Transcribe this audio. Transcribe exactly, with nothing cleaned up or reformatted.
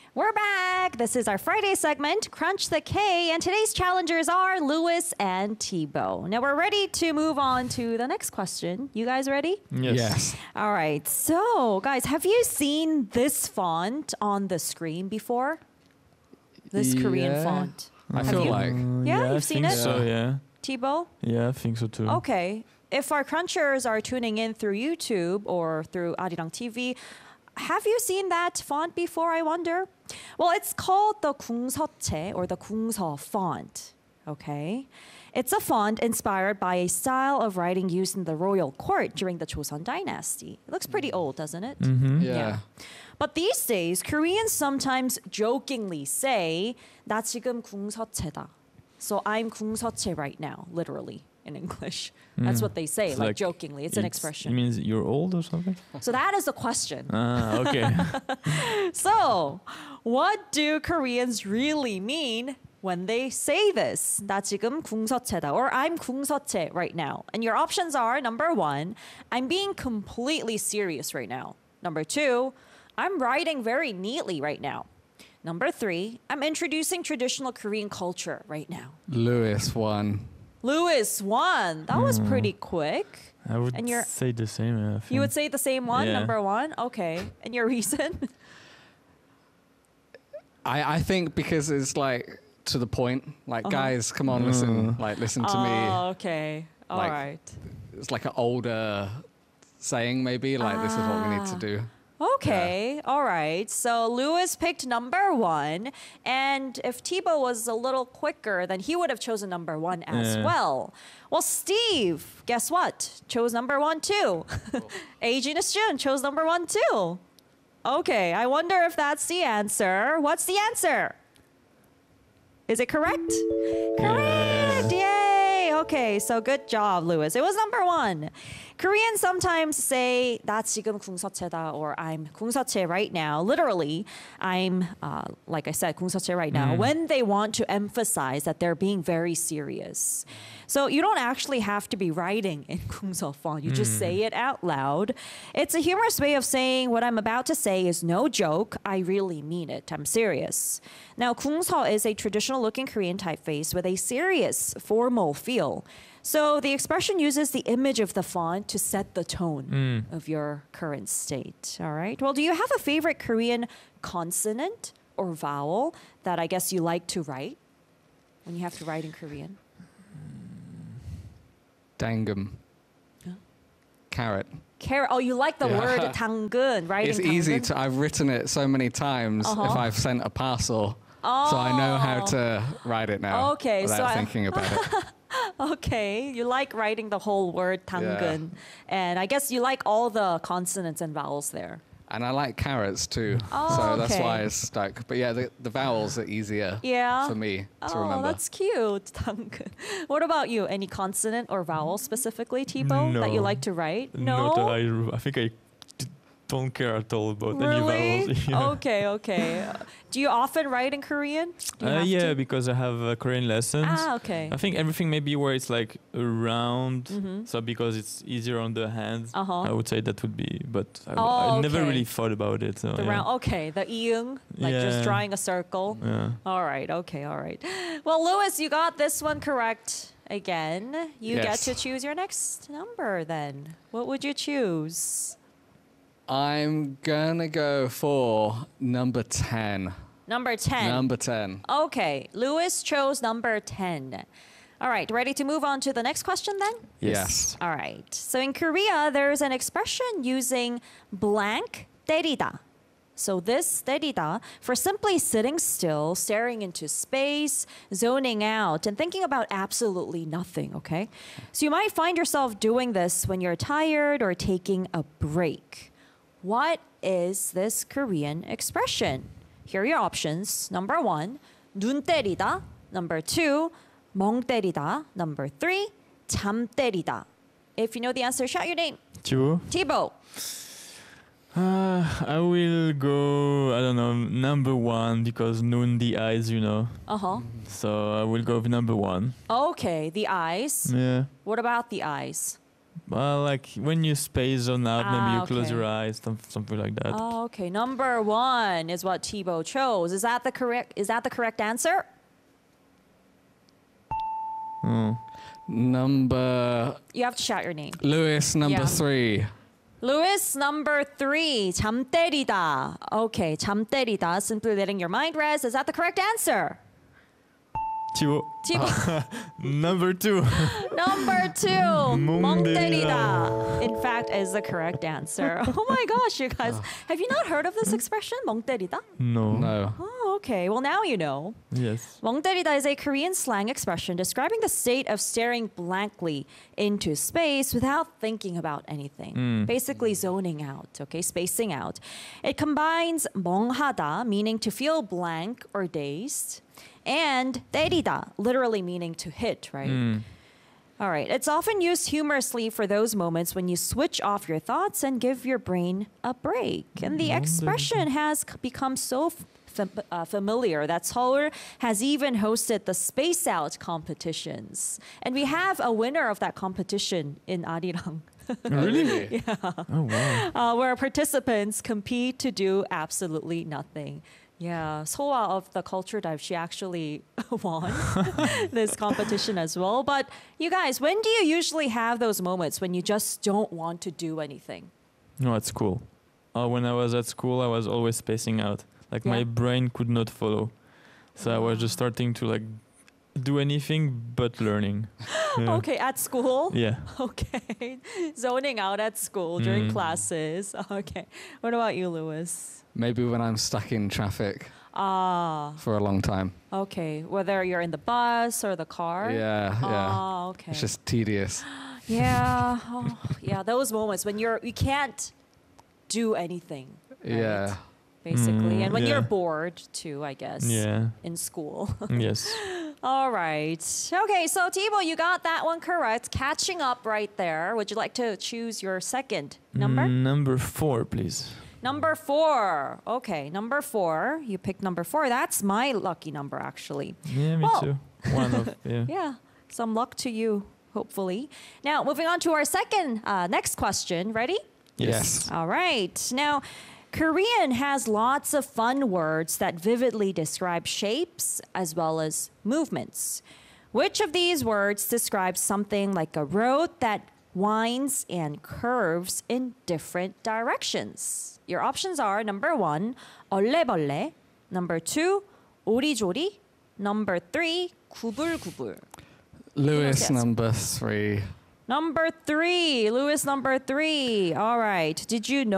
We're back. This is our Friday segment, Crunch the K, and today's challengers are Lewis and Thibaut. Now we're ready to move on to the next question. You guys ready? Yes. Yes. All right. So, guys, have you seen this font on the screen before? This Korean Yeah. font. I Have feel you? like. Yeah, I you've seen think it? So yeah, Thibaut? yeah, I think so too. Okay. If our crunchers are tuning in through YouTube or through Arirang T V, have you seen that font before, I wonder? Well, it's called the 궁서체 or the 궁서 font. Okay. It's a font inspired by a style of writing used in the royal court during the Joseon dynasty. It looks pretty old, doesn't it? Mm-hmm. Yeah. Yeah. But these days, Koreans sometimes jokingly say, 나 지금 궁서체다. So I'm 궁서체 right now, literally, in English. That's what they say, It's like, like jokingly. It's, an It expression. means you're old or something? So that is the question. Ah, okay. So, what do Koreans really mean when they say this? 나 지금 궁서체다, or I'm 궁서체 right now. And your options are, number one, I'm being completely serious right now. Number two, I'm writing very neatly right now. Number three, I'm introducing traditional Korean culture right now. Lewis won. Lewis won. That was pretty quick. I would And you're- say the same. I think. You would say the same one, Yeah. number one? Okay. And your reason? I, I think because it's like to the point. Like, Uh-huh. guys, come on, listen. Like, listen to me. Oh, okay. All right. Like- It's like an older saying, maybe. Like, this is what we need to Ah. do. Okay, all right. So Lewis picked number one, and if Thibaut was a little quicker, then he would have chosen number one as Yeah. well. Well, Steve, guess what? Chose number one too. Agent Jun chose number one too. Okay, I wonder if that's the answer. What's the answer? Is it correct? Correct! Yay! Okay, so good job, Lewis. It was number one. Koreans sometimes say 나 지금 궁서체다 or I'm 궁서체 right now. Literally, I'm uh, like I said, 궁서체 right now. When they want to emphasize that they're being very serious. So you don't actually have to be writing in 궁서 font. You just say it out loud. It's a humorous way of saying what I'm about to say is no joke. I really mean it. I'm serious. Now, 궁서 is a traditional-looking Korean typeface with a serious, formal feel. So the expression uses the image of the font to set the tone of your current state. All right. Well, do you have a favorite Korean consonant or vowel that I guess you like to write when you have to write in Korean? Dangum. Huh? Carrot. Carrot. Oh, you like the Yeah. word 당근, right? It's easy to. I've written it so many times Uh-huh. if I've sent a parcel. So I know how to write it now. Okay, so Without I- thinking about it. Okay, you like writing the whole word 당근, and I guess you like all the consonants and vowels there. And I like carrots too. Oh, so that's okay. why it's stuck. But yeah, the, the vowels are easier Yeah. for me to Oh, remember. that's cute. 당근. What about you? Any consonant or vowel specifically, Thibaut, that you No. like to write? Not that I, I think I d- don't care at all about any Really? vowels. Yeah. Okay, okay. Uh, Do you often write in Korean? Do you Uh, have yeah, to? because I have uh, Korean lessons. Ah, okay. I think everything maybe where it's like around, Mhm. so because it's easier on the hands, Uh-huh. I would say that would be. But I, Oh, I never okay. really thought about it. So The yeah. round, okay, the iung, like just Yeah. drawing a circle. Yeah. All right, okay, all right. Well, Lewis, you got this one correct again. You get Yes. to choose your next number then. What would you choose? I'm gonna go for number ten. Number ten. Number ten. Okay, Lewis chose number ten. All right, ready to move on to the next question then? Yes. All right. So in Korea, there's an expression using blank 때리다. So this 때리다 for simply sitting still, staring into space, zoning out, and thinking about absolutely nothing, okay? So you might find yourself doing this when you're tired or taking a break. What is this Korean expression? Here are your options. Number one, 눈 때리다. Number two, 멍 때리다. Number three, 잠 때리다. If you know the answer, shout your name. Thibaut? Thibaut. Uh, I will go, I don't know, number one because noon the eyes, you know. Uh-huh. So I will go with number one. Okay, the eyes. Yeah. What about the eyes? Well, like when you space zone out, maybe Ah, you close okay. your eyes, some- something like that. Oh, okay. Number one is what Thibaut chose. Is that the correct? Is that the correct answer? Oh. Number You have to shout your name. Lewis, number Yeah. three. Louis, number three. 잠 때리다. Okay, 잠 때리다. Simply letting your mind rest. Is that the correct answer? Thibaut, Thibaut. number two. Number two, 멍 멍 때리다. 때리다. In fact, is the correct answer. Oh my gosh, you guys. Have you not heard of this expression, 멍 때리다? No. No. Oh, okay. Well, now you know. Yes. 멍 때리다 is a Korean slang expression describing the state of staring blankly into space without thinking about anything. Basically zoning out, okay, spacing out. It combines 멍하다, meaning to feel blank or dazed, and 때리다, literally meaning to hit, right? All right. It's often used humorously for those moments when you switch off your thoughts and give your brain a break. And the expression has c- become so f- fam- uh, familiar that Seoul has even hosted the Space Out competitions. And we have a winner of that competition in Arirang. Really? Oh wow. uh, where participants compete to do absolutely nothing. Yeah, Soa of the Culture Dive, she actually won this competition as well. But you guys, when do you usually have those moments when you just don't want to do anything? No, at school. Uh, when I was at school, I was always spacing out. Like Yeah. my brain could not follow, so I was just starting to like do anything but learning. Yeah. Okay, at school? Yeah. Okay, zoning out at school during Mm. classes. Okay, what about you, Lewis? Maybe when I'm stuck in traffic Ah, for a long time. okay, whether you're in the bus or the car? Yeah, yeah. Ah, okay. It's just tedious. Yeah, oh, yeah, those moments when you're you can't do anything. right? Yeah. Basically, Mm, and when yeah. you're bored too, I guess. Yeah. In school. Yes. All right. Okay, so Thibaut, you got that one correct. Catching up right there. Would you like to choose your second number? Mm, number four, please. Number four. Okay, number four. You picked number four. That's my lucky number, actually. Yeah, me Well- too. One of yeah. Yeah, some luck to you, hopefully. Now, moving on to our second, uh, next question. Ready? Yes. All right. Now, Korean has lots of fun words that vividly describe shapes as well as movements. Which of these words describes something like a road that winds and curves in different directions? Your options are number one, 얼레벌레, number two, 오리조리, number three, 구불구불. Lewis, Yes. number three. Number three, Lewis number three. All right. Did you know?